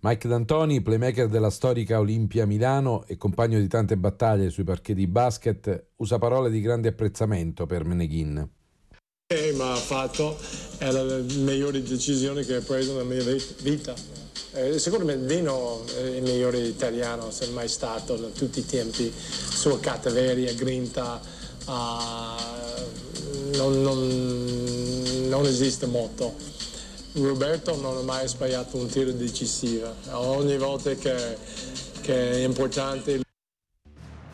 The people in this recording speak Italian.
Mike D'Antoni, playmaker della storica Olimpia Milano e compagno di tante battaglie sui parquet di basket, usa parole di grande apprezzamento per Meneghin. Ma ha fatto è la migliore decisione che ho preso nella mia vita. Secondo me Dino è il migliore italiano, se mai stato da tutti i tempi, sua cattiveria, grinta, non esiste motto. Roberto non ha mai sbagliato un tiro decisivo, ogni volta che è importante